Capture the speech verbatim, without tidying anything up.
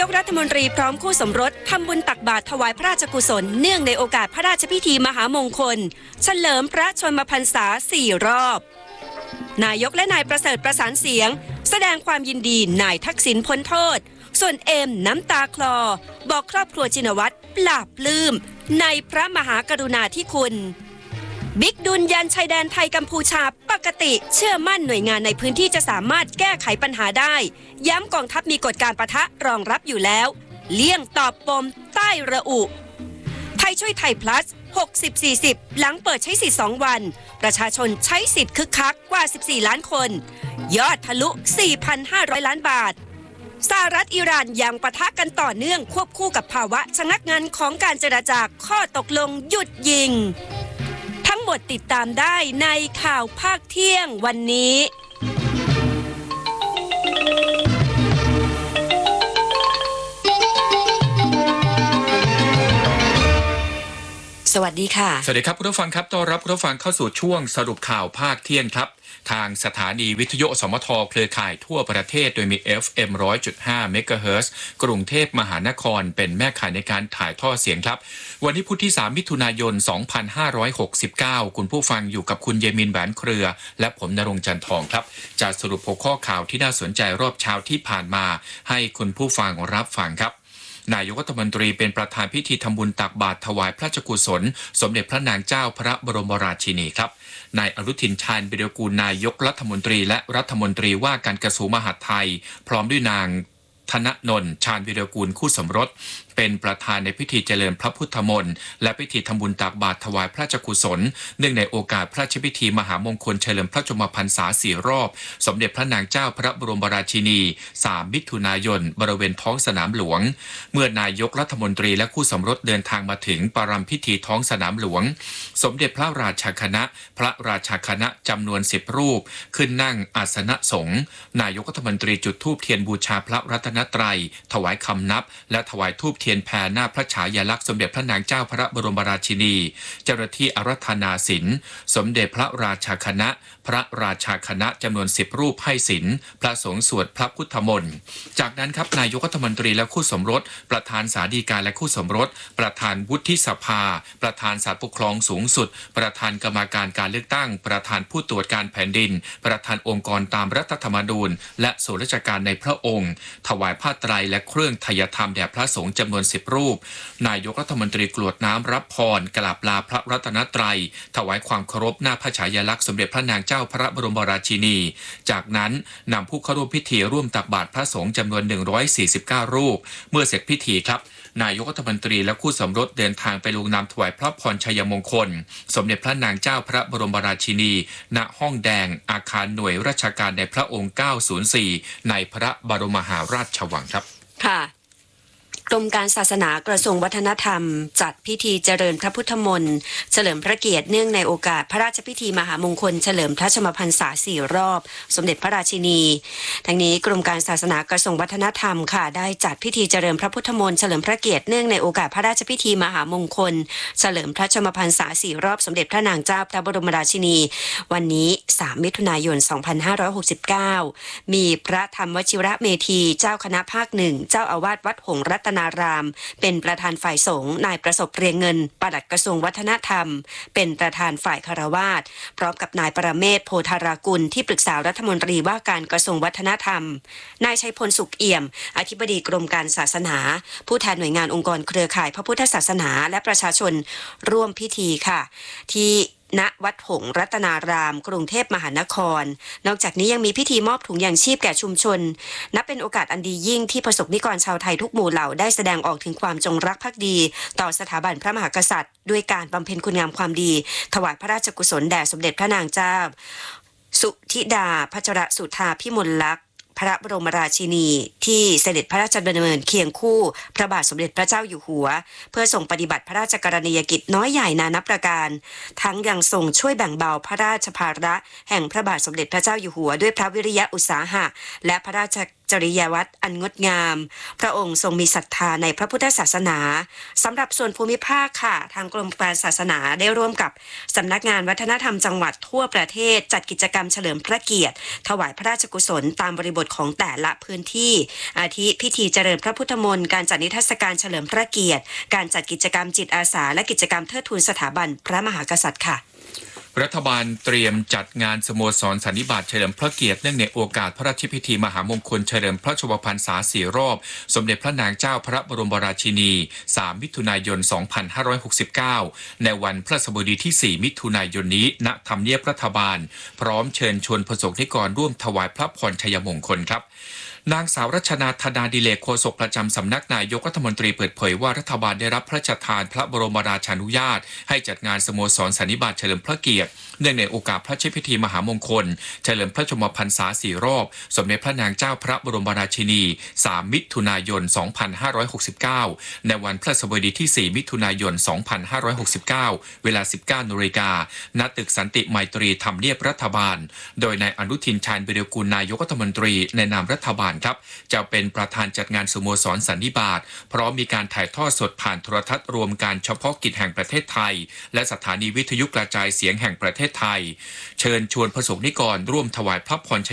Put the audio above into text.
รัฐมนตรีพร้อมคู่สมรสทำบุญตักบาตรถวายพระราชกุศลเนื่องในโอกาสพระราชพิธีมหามงคลเฉลิมพระชนมพรรษาสี่รอบนายกและนายประเสริฐประสานเสียงแสดงความยินดีนายทักษิณพ้นโทษส่วนเอ็มน้ำตาคลอบอกครอบครัวชินวัตรปลาบปลื้มในพระมหากรุณาธิคุณบิ๊กดุลยันชายแดนไทยกัมพูชาปกติเชื่อมั่นหน่วยงานในพื้นที่จะสามารถแก้ไขปัญหาได้ย้ำกองทัพมีกฎการปะทะรองรับอยู่แล้วเลี่ยงตอบปมใต้ระอุไทยช่วยไทย plus หกสิบ สี่สิบ หลังเปิดใช้สิทธิ์สองวันประชาชนใช้สิทธิ์คึกคักกว่าสิบสี่ล้านคนยอดทะลุ สี่พันห้าร้อย ล้านบาทสหรัฐอิหร่านยังปะทะกันต่อเนื่องควบคู่กับภาวะชะงักงันของการเจรจาข้อตกลงหยุดยิงทั้งหมดติดตามได้ในข่าวภาคเที่ยงวันนี้สวัสดีค่ะสวัสดีครับคุณผู้ฟังครับต้อนรับคุณผู้ฟังเข้าสู่ช่วงสรุปข่าวภาคเที่ยงครับทางสถานีวิทยุสมทเครือข่ายทั่วประเทศโดยมี เอฟ เอ็ม หนึ่งร้อยจุดห้า เมกะเฮิรตซ์กรุงเทพมหานครเป็นแม่ข่ายในการถ่ายทอดเสียงครับวันนี้พุธที่สามมิถุนายนสองพันห้าร้อยหกสิบเก้าคุณผู้ฟังอยู่กับคุณเยมินแหวนเครือและผมณรงค์จันทองครับจะสรุปหัวข้อข่าวที่น่าสนใจรอบเช้าที่ผ่านมาให้คุณผู้ฟังรับฟังครับนายกรัฐมนตรีเป็นประธานพิธีทำบุญตักบาตรถวายพระราชกุศลสมเด็จพระนางเจ้าพระบรมราชินีครับนายอนุทินชาญวิรากูลนายกรัฐมนตรีและรัฐมนตรีว่าการกระทรวงมหาดไทยพร้อมด้วยนางธนนนท์ชาญวิรากูลคู่สมรสเป็นประธานในพิธีเจริญพระพุทธมนต์และพิธีทำบุญตักบาตรถวายพระราชกุศลเนื่องในโอกาสพระราชพิธีมหามงคลเฉลิมพระชนมพรรษาสี่รอบสมเด็จพระนางเจ้าพระบรมราชินีสามมิถุนายนบริเวณท้องสนามหลวงเมื่อนายกรัฐมนตรีและคู่สมรสเดินทางมาถึงประรำพิธีท้องสนามหลวงสมเด็จพระราชาคณะพระราชาคณะจำนวนสิบรูปขึ้นนั่งอาสนะสงฆ์นายกรัฐมนตรีจุดธูปเทียนบูชาพระรัตนตรัยถวายคำนับและถวายธูปเทียนแผ่หน้าพระฉายาลักษณ์สมเด็จพระนางเจ้าพระบรมราชินีเจ้าหน้าที่อารัธนาศีลสมเด็จพระราชาคณะพระราชาคณะจำนวนสิบรูปให้ศีลพระสงฆ์สวดพระพุทธมนต์จากนั้นครับนายกรัฐมนตรีและคู่สมรสประธานศาลฎีกาและคู่สมรสประธานวุฒิสภาประธานศาลปกครองสูงสุดประธานกรรมการการเลือกตั้งประธานผู้ตรวจการแผ่นดินประธานองค์กรตามรัฐธรรมนูญและส่วนราชการในพระองค์ถวายผ้าไตรและเครื่องไทยธรรมแด่พระสงฆ์จำนวนสิบรูปนายกรัฐมนตรีกรวดน้ำรับพรกราบลาพระรัตนตรัยถวายความเคารพหน้าพระฉายาลักษณ์สมเด็จพระนางเจ้าพระบรมราชินีจากนั้นนำผู้เข้าร่วมพิธีร่วมตักบาตรพระสงฆ์จำนวนหนึ่งร้อยสี่สิบเก้ารูปเมื่อเสร็จพิธีครับนายกรัฐมนตรีและคู่สมรสเดินทางไปลงนามถวายพระพรชัยมงคลสมเด็จพระนางเจ้าพระบรมราชินีณห้องแดงอาคารหน่วยราชการในพระองค์เก้าศูนย์สี่ในพระบรมมหาราชวังครับค่ะกรมการศาสนากระทรวงวัฒนธรรมจัดพิธีเจริญพระพุทธมนต์เฉลิมพระเกียรติเนื่องในโอกาสพระราชพิธีมหามงคลเฉลิมพระชนมพรรษาสี่รอบสมเด็จพระราชินีทั้งนี้กรมการศาสนากระทรวงวัฒนธรรมค่ะได้จัดพิธีเจริญพระพุทธมนต์เฉลิมพระเกียรติเนื่องในโอกาสพระราชพิธีมหามงคลเฉลิมพระชนมพรรษาสี่รอบสมเด็จพระนางเจ้าพระบรมราชินีวันนี้สามมิถุนายนสองพันห้าร้อยหกสิบเก้ามีพระธรรมวชิระเมธีเจ้าคณะภาคหนึ่งเจ้าอาวาสวัดหงส์รัตนารามเป็นประธานฝ่ายสงฆ์นายประสบเรียงเงินปลัดกระทรวงวัฒนธรรมเป็นประธานฝ่ายคฤหัสถ์พร้อมกับนายปรเมศโพธารากุลที่ปรึกษารัฐมนตรีว่าการกระทรวงวัฒนธรรมนายชัยพลสุขเอี่ยมอธิบดีกรมการศาสนาผู้แทนหน่วยงานองค์กรเครือข่ายพระพุทธศาสนาและประชาชนร่วมพิธีค่ะที่ณวัดหงส์รัตนารามกรุงเทพมหานครนอกจากนี้ยังมีพิธีมอบถุงยางชีพแก่ชุมชนนับเป็นโอกาสอันดียิ่งที่ประสบนิกรชาวไทยทุกหมู่เหล่าได้แสดงออกถึงความจงรักภักดีต่อสถาบันพระมหากษัตริย์ด้วยการบำเพ็ญคุณงามความดีถวายพระราชกุศลแด่สมเด็จพระนางเจ้าสุธิดาพัชรสุธาพิมลลักษณ์พระบรมราชินีที่เสด็จพระราชดำเนินเคียงคู่พระบาทสมเด็จพระเจ้าอยู่หัวเพื่อทรงปฏิบัติพระราชกรณียกิจน้อยใหญ่นานับประการทั้งยังทรงช่วยแบ่งเบาพระราชภาระแห่งพระบาทสมเด็จพระเจ้าอยู่หัวด้วยพระวิริยะอุตสาหะและพระราชจริยวัตรอันงดงามพระองค์ทรงมีศรัทธาในพระพุทธศาสนาสำหรับส่วนภูมิภาคค่ะทางกรมการศาสนาได้ร่วมกับสำนักงานวัฒนธรรมจังหวัดทั่วประเทศจัดกิจกรรมเฉลิมพระเกียรติถวายพระราชกุศลตามบริบทของแต่ละพื้นที่อาทิพิธีเจริญพระพุทธมนต์การจัดนิทรรศการเฉลิมพระเกียรติการจัดกิจกรรมจิตอาสาและกิจกรรมเทิดทูนสถาบันพระมหากษัตริย์ค่ะรัฐบาลเตรียมจัดงานสโมสรสันนิบาตเฉลิมพระเกียรติเนื่องในโอกาสพระราชพิธีมหามงคลเฉลิมพระชนมพรรษาสี่รอบสมเด็จพระนางเจ้าพระบรมราชินีสามมิถุนายนสองพันห้าร้อยหกสิบเก้าในวันพระสบดีที่สี่มิถุนายนนี้ณทำเนียบรัฐบาลพร้อมเชิญชวนประสงค์นิกรร่วมถวายพระพรชัยมงคลครับนางสาวรัชนาธนาดิเลกโฆษกประจำสำนักนายกรัฐมนตรีเปิดเผยว่ารัฐบาลได้รับพระราชทานพระบรมราชานุญาตให้จัดงานสโมสรสันนิบาตเฉลิมพระเกียรติเนื่องในโอกาสพระราชพิธีมหามงคลเฉลิมพระชนมพรรษาสี่รอบสมเด็จพระนางเจ้าพระบรมราชินีสามมิถุนายนสองพันห้าร้อยหกสิบเก้าในวันพระสบดีที่สี่มิถุนายนสองพันห้าร้อยหกสิบเก้าเวลา สิบเก้านาฬิกา ณ ตึกสันติไมตรีทำเนียบรัฐบาลโดยนายอนุทินชาญวิรากูลนายกรัฐมนตรีในนามรัฐบาลครับจะเป็นประธานจัดงานสโมสรสันนิบาตพร้อมมีการถ่ายทอดสดผ่านโทรทัศน์รวมการเฉพาะกิจแห่งประเทศไทยและสถานีวิทยุกระจายเสียงแห่งประเทศไทยเชิญชวนประสงค์นิกรร่วมถวายพระพร